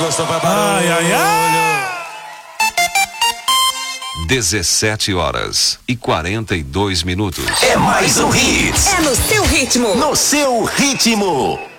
gostou, vai barulho. Ai, ai, ai. 17h42. É mais um Hits. É no seu ritmo. No seu ritmo.